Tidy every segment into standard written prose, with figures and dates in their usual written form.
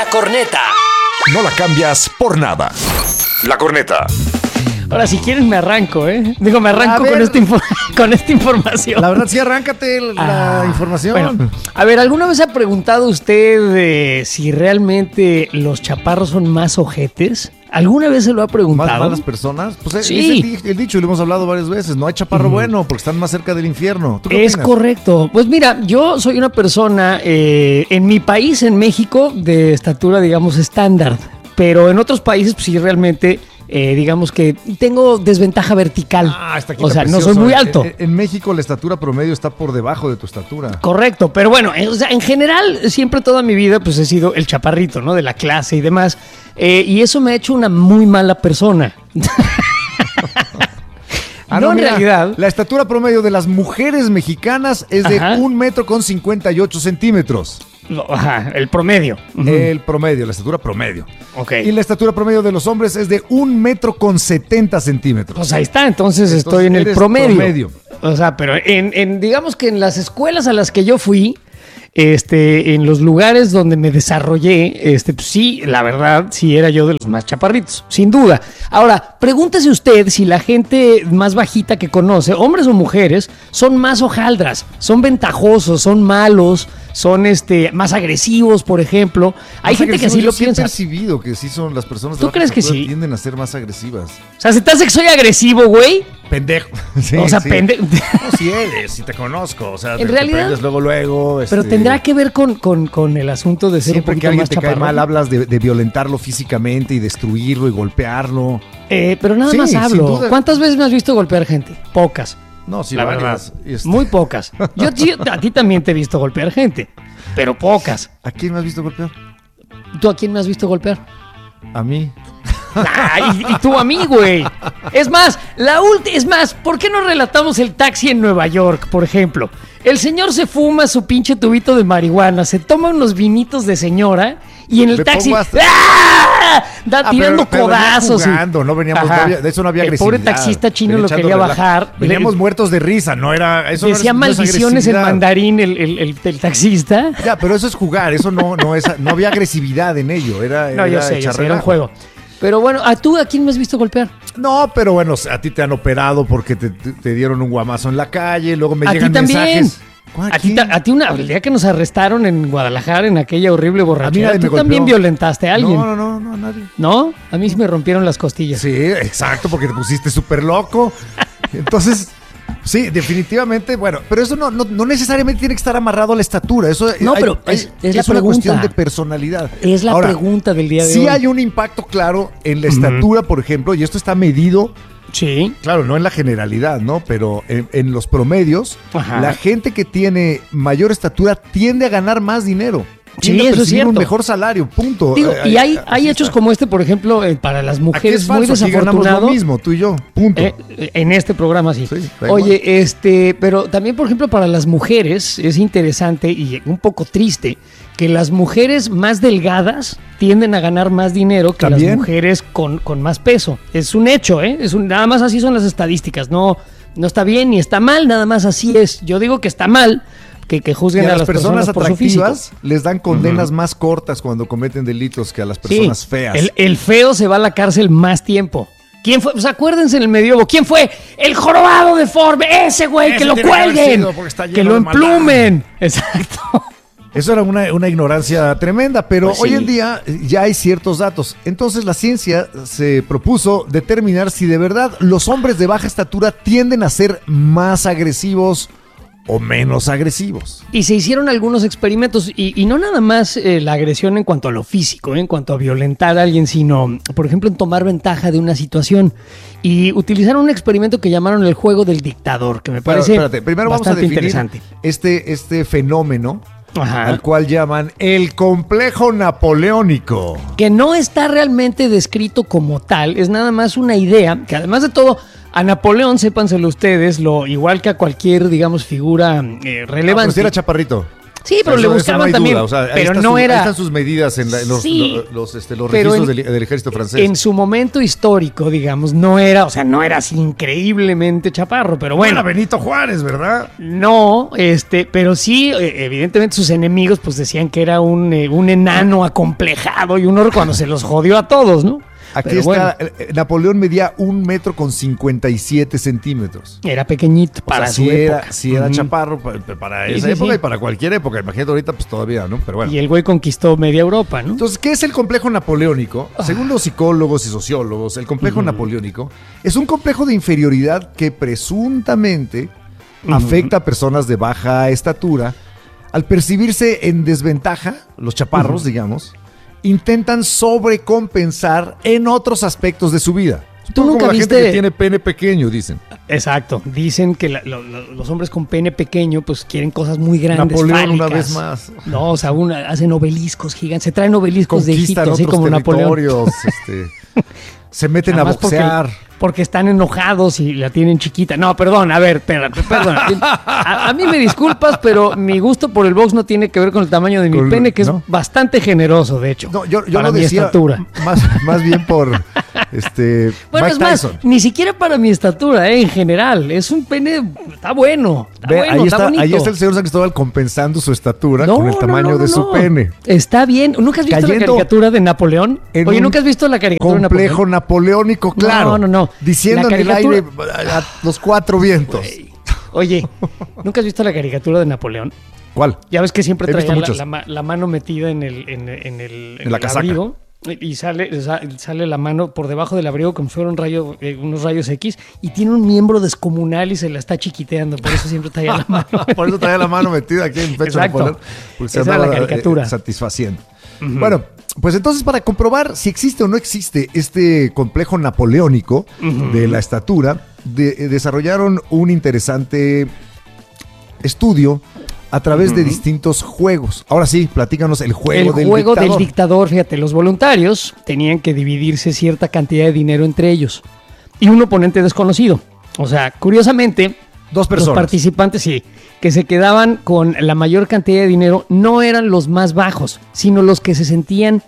La corneta. No la cambias por nada. La corneta. Ahora, si quieren me arranco, ¿eh? Digo, me arranco con esta información. La verdad, sí, arráncate la información. Bueno, a ver, ¿alguna vez ha preguntado usted si realmente los chaparros son más ojetes? ¿Alguna vez se lo ha preguntado? ¿Más malas personas? Pues sí. Es el dicho, lo hemos hablado varias veces. No hay chaparro bueno porque están más cerca del infierno. ¿Tú qué Es opinas? correcto. Pues mira, yo soy una persona en mi país, en México, de estatura, digamos, estándar. Pero en otros países, pues sí, realmente... digamos que tengo desventaja vertical. Está aquí, o sea, precioso. No soy muy alto. En México la estatura promedio está por debajo de tu estatura. Correcto, pero bueno, o sea, en general, siempre toda mi vida pues he sido el chaparrito, ¿no? De la clase y demás. Y eso me ha hecho una muy mala persona. En realidad. La estatura promedio de las mujeres mexicanas es de 1,58 metros. Ajá, el promedio. El promedio, la estatura promedio. Ok. Y la estatura promedio de los hombres es de 1,70 metros. Pues ahí está, entonces estoy en el eres promedio. O sea, pero digamos que en las escuelas a las que yo fui, en los lugares donde me desarrollé, pues sí, la verdad, sí era yo de los más chaparritos, sin duda. Ahora, pregúntese usted si la gente más bajita que conoce, hombres o mujeres, son más hojaldras, son ventajosos, son malos, son más agresivos, por ejemplo. Hay gente que sí lo piensa. Yo he percibido que sí son las personas de ¿Tú baja crees que estatura sí? tienden a ser más agresivas. O sea, ¿se te hace que soy agresivo, güey? Pendejo. Sí, o sea, sí. pendejo. No, sí eres, sí te conozco. O sea, En realidad, te luego. Pero tendrá que ver con el asunto de ser siempre un que poquito alguien más te cae chaparrón. mal, hablas de violentarlo físicamente y destruirlo y golpearlo. Pero nada Sí, más sin hablo. duda. ¿Cuántas veces me has visto golpear gente? Pocas. No, sí, La varias. verdad, muy pocas. Yo a ti también te he visto golpear gente, pero pocas. ¿A quién me has visto golpear? ¿Tú a quién me has visto golpear? A mí. Y tú a mí, güey. Es más, ¿por qué no relatamos el taxi en Nueva York, por ejemplo? El señor se fuma su pinche tubito de marihuana, se toma unos vinitos de señora y en el taxi da tirando codazos. No veníamos, de eso no había agresividad. El pobre taxista chino lo quería bajar. Veníamos muertos de risa, no era eso. Decía maldiciones en mandarín el taxista. Ya, pero eso es jugar, eso no había agresividad en ello. Era yo sé, era un juego. Pero bueno, ¿a quién me has visto golpear? No, pero bueno, a ti te han operado porque te dieron un guamazo en la calle, luego me llegan mensajes. A ti el día que nos arrestaron en Guadalajara en aquella horrible borrachera, tú también violentaste a alguien. No, nadie. ¿No? A mí sí me rompieron las costillas. Sí, exacto, porque te pusiste súper loco. Entonces... Sí, definitivamente, bueno, pero eso no necesariamente tiene que estar amarrado a la estatura. Eso no, pero es una cuestión de personalidad. Es la pregunta del día de hoy. Sí hay un impacto claro en la estatura, por ejemplo, y esto está medido. Sí. Claro, no en la generalidad, ¿no? Pero en los promedios, la gente que tiene mayor estatura tiende a ganar más dinero. Sí, eso es cierto. Un mejor salario, punto. Digo, y hay hechos como este, por ejemplo, para las mujeres muy desafortunado. Ganamos lo mismo, tú y yo, punto. En este programa sí. Oye, pero también, por ejemplo, para las mujeres es interesante y un poco triste que las mujeres más delgadas tienden a ganar más dinero que las mujeres con más peso. Es un hecho, ¿eh? Nada más así son las estadísticas. No está bien ni está mal, nada más así es. Yo digo que está mal. Que juzguen a las personas atractivas les dan condenas más cortas cuando cometen delitos que a las personas feas. El feo se va a la cárcel más tiempo. ¿Quién fue? Pues acuérdense en el medioevo. ¿Quién fue? El jorobado deforme. Ese güey, que lo cuelguen. Que lo emplumen. Exacto. Eso era una ignorancia tremenda, pero pues hoy en día ya hay ciertos datos. Entonces la ciencia se propuso determinar si de verdad los hombres de baja estatura tienden a ser más agresivos o menos agresivos. Y se hicieron algunos experimentos y no nada más la agresión en cuanto a lo físico, en cuanto a violentar a alguien, sino, por ejemplo, en tomar ventaja de una situación. Y utilizaron un experimento que llamaron el juego del dictador, que me parece primero vamos a definir interesante. Este fenómeno al cual llaman el complejo napoleónico. Que no está realmente descrito como tal, es nada más una idea, que además de todo... A Napoleón, sépanselo ustedes, igual que a cualquier, digamos, figura relevante. Pero si era chaparrito. Sí, pero le buscaban también. O sea, pero no era. Ahí están sus medidas en los registros del ejército francés. En su momento histórico, digamos, no era así increíblemente chaparro, pero bueno. No era Benito Juárez, ¿verdad? No, pero sí, evidentemente sus enemigos pues decían que era un enano acomplejado y un horror cuando se los jodió a todos, ¿no? Aquí pero está, bueno. Napoleón medía 1,57 metros. Era pequeñito para su época. Sí era chaparro para esa época y para cualquier época. Imagínate ahorita, pues todavía, ¿no? Pero bueno. Y el güey conquistó media Europa, ¿no? Entonces, ¿qué es el complejo napoleónico? Según los psicólogos y sociólogos, el complejo napoleónico es un complejo de inferioridad que presuntamente afecta a personas de baja estatura al percibirse en desventaja, los chaparros, digamos, intentan sobrecompensar en otros aspectos de su vida. ¿Tú nunca como la viste? Gente que tiene pene pequeño, dicen. Exacto. Dicen que los hombres con pene pequeño pues quieren cosas muy grandes, Napoleón fálicas. una vez más. No, o sea, hacen obeliscos gigantes. Se traen obeliscos de Egipto, así como Napoleón. Se meten a boxear. Porque están enojados y la tienen chiquita. No, perdón, a ver, perdón. A mí me disculpas, pero mi gusto por el box no tiene que ver con el tamaño de mi pene, que es bastante generoso, de hecho. No, yo para lo mi decía estatura. Más bien por bueno, Mike es más, Tyson. ni siquiera para mi estatura, en general. Es un pene, está bueno. Ahí está bonito. el señor San Cristóbal compensando su estatura con el tamaño de su pene. Está bien. ¿Nunca has visto la caricatura de Napoleón? Oye, ¿nunca has visto la caricatura de Napoleón? Complejo napoleónico, claro. No. Diciendo en el aire a los cuatro vientos. Oye, ¿nunca has visto la caricatura de Napoleón? ¿Cuál? Ya ves que siempre traía la la mano metida en la casaca. abrigo y sale la mano por debajo del abrigo como si fuera unos rayos X y tiene un miembro descomunal y se la está chiquiteando, por eso siempre traía la mano. Por eso traía la mano metida aquí en el pecho de Napoleón. Porque esa era la caricatura. Satisfaciendo. Bueno, pues entonces para comprobar si existe o no existe este complejo napoleónico de la estatura, desarrollaron un interesante estudio a través de distintos juegos. Ahora sí, platícanos el juego del dictador. Del dictador, fíjate, los voluntarios tenían que dividirse cierta cantidad de dinero entre ellos y un oponente desconocido. O sea, curiosamente, dos personas. Los participantes, sí, que se quedaban con la mayor cantidad de dinero no eran los más bajos, sino los que se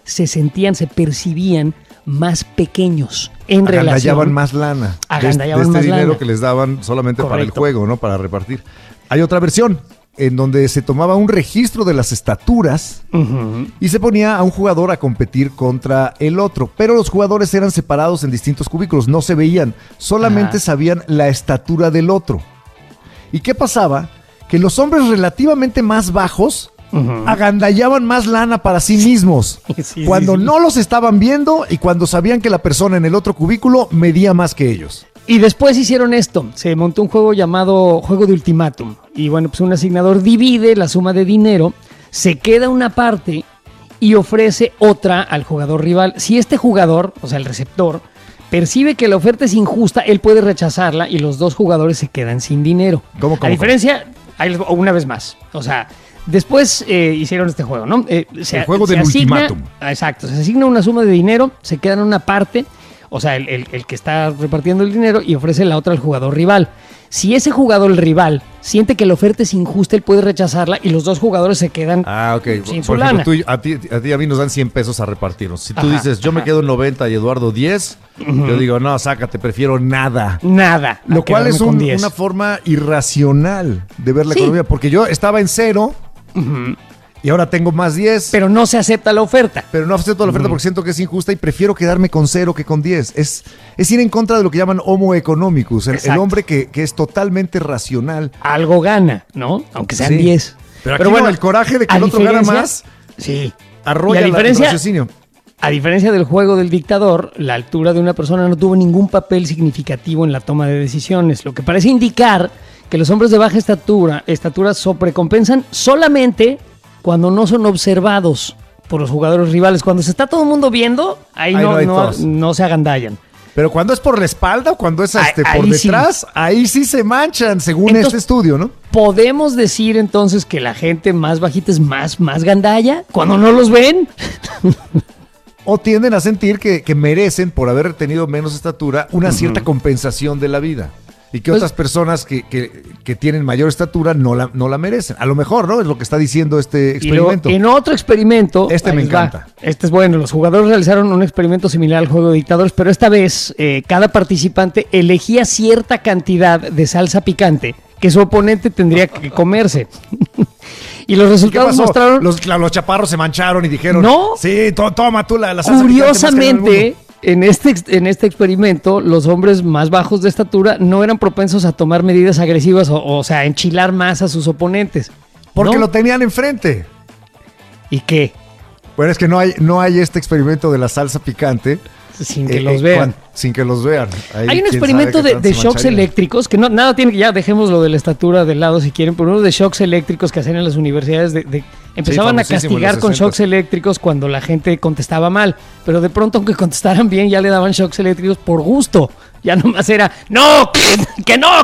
percibían más pequeños en relación. Agandallaban más lana. Agandallaban de este dinero lana. que les daban solamente Correcto. para el juego, ¿no? Para repartir. Hay otra versión en donde se tomaba un registro de las estaturas y se ponía a un jugador a competir contra el otro. Pero los jugadores eran separados en distintos cubículos, no se veían, solamente sabían la estatura del otro. ¿Y qué pasaba? Que los hombres relativamente más bajos agandallaban más lana para sí mismos. Sí, cuando no los estaban viendo y cuando sabían que la persona en el otro cubículo medía más que ellos. Y después hicieron esto, se montó un juego llamado Juego de Ultimátum. Y bueno, pues un asignador divide la suma de dinero, se queda una parte y ofrece otra al jugador rival. Si este jugador, o sea el receptor, percibe que la oferta es injusta, él puede rechazarla y los dos jugadores se quedan sin dinero. ¿Cómo? La diferencia, una vez más, o sea, después hicieron este juego, ¿no? El juego del ultimátum. Exacto, se asigna una suma de dinero, se quedan una parte, o sea, el que está repartiendo el dinero y ofrece la otra al jugador rival. Si ese jugador, el rival, siente que la oferta es injusta, él puede rechazarla y los dos jugadores se quedan sin su lana. Por ejemplo, a ti y a mí nos dan 100 pesos a repartirnos. Si tú dices, yo me quedo en 90 y Eduardo 10, yo digo, no, sácate, prefiero nada. Nada. Lo cual es una forma irracional de ver la economía, porque yo estaba en 0 y ahora tengo más 10. Pero no se acepta la oferta. Pero no acepto la oferta porque siento que es injusta y prefiero quedarme con 0 que con 10. Es ir en contra de lo que llaman homo economicus, el hombre que es totalmente racional. Algo gana, ¿no? Aunque sean 10. Pero bueno, el coraje de que el otro gana más, arrolla el raciocinio. A diferencia del juego del dictador, la altura de una persona no tuvo ningún papel significativo en la toma de decisiones, lo que parece indicar que los hombres de baja estatura sobrecompensan solamente cuando no son observados por los jugadores rivales. Cuando se está todo el mundo viendo, ahí no se agandallan. Pero cuando es por la espalda o cuando es por detrás, ahí sí se manchan, según este estudio, ¿no? ¿Podemos decir entonces que la gente más bajita es más gandalla cuando no los ven? O tienden a sentir que merecen, por haber tenido menos estatura, una cierta compensación de la vida. Y que otras personas que tienen mayor estatura no la merecen. A lo mejor, ¿no? Es lo que está diciendo este experimento. En otro experimento... Este me encanta. Este es bueno. Los jugadores realizaron un experimento similar al juego de dictadores, pero esta vez cada participante elegía cierta cantidad de salsa picante que su oponente tendría que comerse. Y los resultados mostraron... Los chaparros se mancharon y dijeron... No. Sí, toma tú la salsa Curiosamente... En este experimento, los hombres más bajos de estatura no eran propensos a tomar medidas agresivas o sea, enchilar más a sus oponentes. Porque ¿no? lo tenían enfrente. ¿Y qué? Bueno, es que no hay este experimento de la salsa picante. Sin que los vean. Sin que los vean. Hay un experimento de shocks eléctricos, que nada tiene que, ya dejemos lo de la estatura de lado si quieren, pero uno de shocks eléctricos que hacían en las universidades empezaban a castigar con shocks eléctricos cuando la gente contestaba mal, pero de pronto aunque contestaran bien ya le daban shocks eléctricos por gusto, ya nomás era ¡no! ¡que no!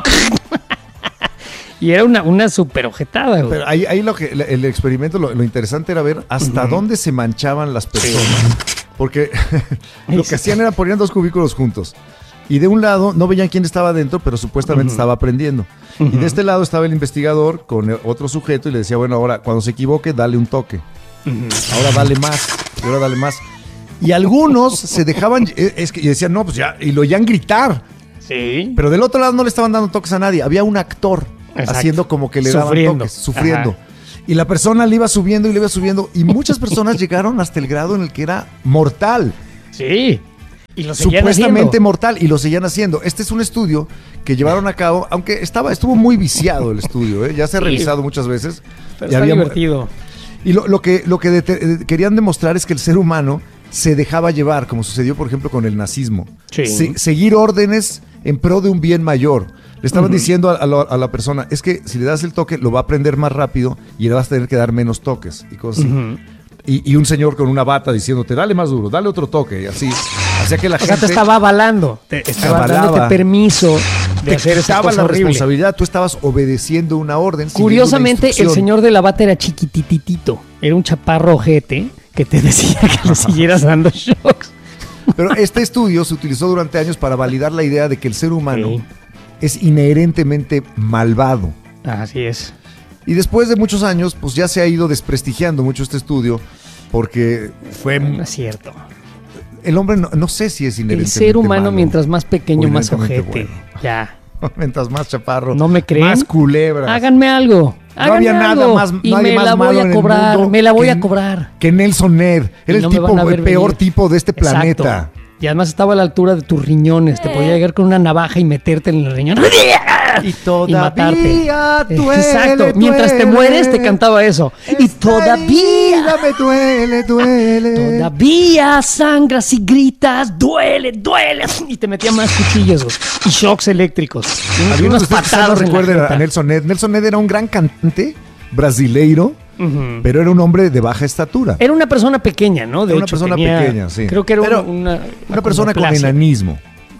Y era una súper ojetada, güey. Pero ahí el experimento, lo interesante era ver hasta dónde se manchaban las personas. Porque lo que hacían era ponían 2 cubículos juntos. Y de un lado no veían quién estaba dentro, pero supuestamente estaba aprendiendo. Y de este lado estaba el investigador con otro sujeto y le decía, bueno, ahora cuando se equivoque, dale un toque. Ahora dale más. Y ahora dale más. Y algunos se dejaban, y decían, no, pues ya, y lo oían gritar. Sí. Pero del otro lado no le estaban dando toques a nadie. Había un actor haciendo como que le daban toques, sufriendo. Ajá. Y la persona le iba subiendo y le iba subiendo. Y muchas personas llegaron hasta el grado en el que era mortal. Sí. Y lo seguían supuestamente haciendo. Mortal. Y lo seguían haciendo. Este es un estudio que llevaron a cabo, aunque estuvo muy viciado el estudio. Ya se ha revisado muchas veces. Pero está divertido. Y lo que querían demostrar es que el ser humano se dejaba llevar, como sucedió, por ejemplo, con el nazismo. Sí. Seguir órdenes en pro de un bien mayor. Le estaban diciendo a la persona, es que si le das el toque, lo va a aprender más rápido y le vas a tener que dar menos toques y cosas así. Y un señor con una bata diciéndote, dale más duro, dale otro toque, y así. Hacía que la gente... te estaba avalando, estaba dándote permiso de hacer esa cosa la horrible. Responsabilidad, tú estabas obedeciendo una orden. Curiosamente, el señor de la bata era chiquititito, era un chaparro ojete que te decía que le siguieras dando shocks. Pero este estudio se utilizó durante años para validar la idea de que el ser humano es inherentemente malvado. Así es. Y después de muchos años, pues ya se ha ido desprestigiando mucho este estudio porque fue... No es cierto. El hombre no sé si es inherentemente El ser humano, malo, mientras más pequeño, más ojete. Bueno. Ya. Mientras más chaparro. ¿No me creen? Más culebras. Háganme algo. No había nada más, y me la voy a cobrar. Me la voy a cobrar. Que Nelson Ned. Era el peor tipo de este planeta. Y además estaba a la altura de tus riñones. Te podía llegar con una navaja y meterte en el riñón. Y matarte. Duele, exacto. Mientras te mueres, te cantaba eso. Y todavía me duele. Todavía sangras y gritas. Duele. Y te metía más cuchillos, güey. Y shocks eléctricos. Y unas patadas. Recuerden a Nelson Ned. Nelson Ned era un gran cantante brasileiro. Pero era un hombre de baja estatura. Era una persona pequeña, ¿no? Era una persona pequeña, sí. Creo que era una persona con enanismo.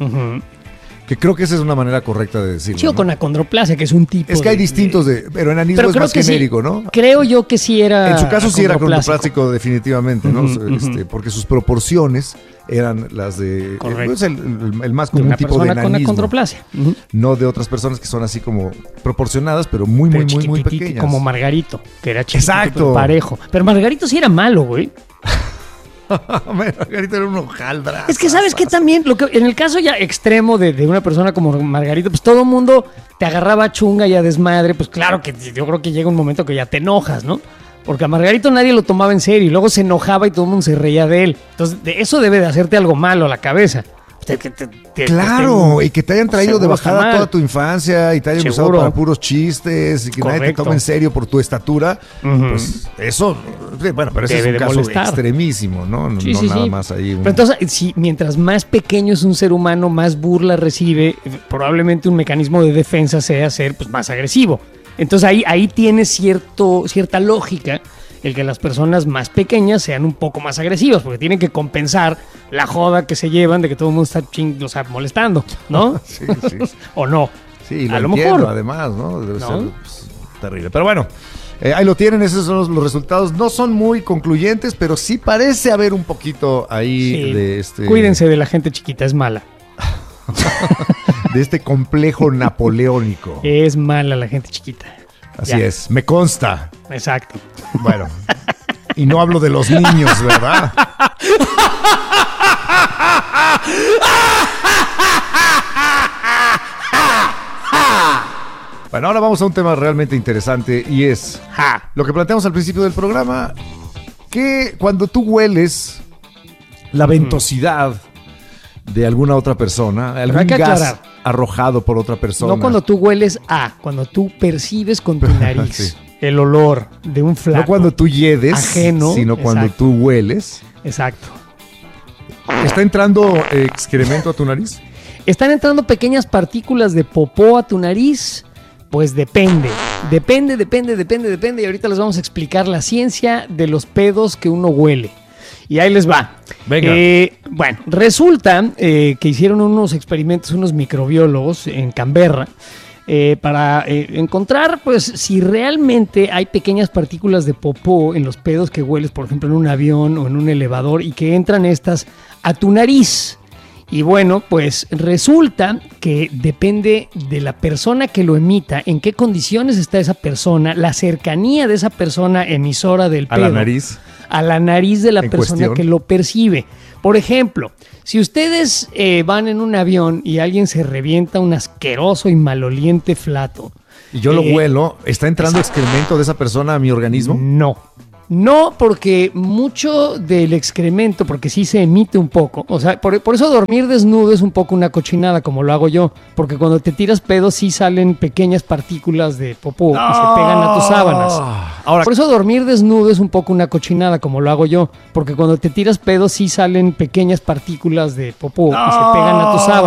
Que creo que esa es una manera correcta de decirlo. Sí, o con acondroplasia, que es un tipo. Es que hay distintos pero enanismo es más genérico, sí, ¿no? Creo yo que sí era. En su caso sí era acondroplásico, definitivamente, ¿no? Porque sus proporciones eran las de. Pues el más común tipo de enanismo. Con acondroplasia. No de otras personas que son así como proporcionadas, pero muy pequeñas. Como Margarito, que era chiquitito, exacto, pero parejo. Pero Margarito sí era malo, güey. Margarito era un hojaldra. Es que sabes que también, en el caso ya extremo de una persona como Margarito, pues todo el mundo te agarraba a chunga y a desmadre. Pues claro que yo creo que llega un momento que ya te enojas, ¿no? Porque a Margarito nadie lo tomaba en serio y luego se enojaba y todo el mundo se reía de él. Entonces, eso debe de hacerte algo malo a la cabeza. Claro, y que te hayan traído de bajada toda tu infancia y te hayan usado para puros chistes y que nadie te tome en serio por tu estatura, pues eso, bueno, pero ese es un caso extremísimo, ¿no? Sí, nada más ahí. Pero entonces, si mientras más pequeño es un ser humano, más burla recibe, probablemente un mecanismo de defensa sea ser pues, más agresivo. Entonces ahí tiene cierta lógica el que las personas más pequeñas sean un poco más agresivas, porque tienen que compensar la joda que se llevan de que todo el mundo está molestando, ¿no? Sí. ¿O no? Sí, a lo mejor. Además, ¿no? Debe ser terrible. Pero bueno, ahí lo tienen, esos son los resultados. No son muy concluyentes, pero sí parece haber un poquito ahí de Cuídense de la gente chiquita, es mala. de este complejo napoleónico. Es mala la gente chiquita. Así es, me consta. Exacto. Bueno, y no hablo de los niños, ¿verdad? Bueno, ahora vamos a un tema realmente interesante y es lo que planteamos al principio del programa, que cuando tú hueles la ventosidad de alguna otra persona, algún gas arrojado por otra persona. No cuando tú hueles cuando tú percibes con tu nariz sí. El olor de un flaco. No cuando tú yedes, ajeno, sino cuando tú hueles. Exacto. ¿Está entrando excremento a tu nariz? ¿Están entrando pequeñas partículas de popó a tu nariz? Pues depende. Y ahorita les vamos a explicar la ciencia de los pedos que uno huele. Y ahí les va. Venga. Bueno, resulta que hicieron unos experimentos, unos microbiólogos en Canberra, para encontrar, pues, si realmente hay pequeñas partículas de popó en los pedos que hueles, por ejemplo, en un avión o en un elevador, y que entran estas a tu nariz. Y bueno, pues resulta que depende de la persona que lo emita, en qué condiciones está esa persona, la cercanía de esa persona emisora del pedo. A la nariz. A la nariz de la persona que lo percibe. Por ejemplo, si ustedes van en un avión y alguien se revienta un asqueroso y maloliente flato. Y yo lo huelo, ¿está entrando excremento de esa persona a mi organismo? No, porque mucho del excremento, porque sí se emite un poco, o sea, por eso dormir desnudo es un poco una cochinada, como lo hago yo, porque cuando te tiras pedos sí salen pequeñas partículas de popó y se pegan a tus sábanas. Ahora, por eso dormir desnudo es un poco una cochinada, como lo hago yo, porque cuando te tiras pedos sí salen pequeñas partículas de popó y se pegan a tus sábanas.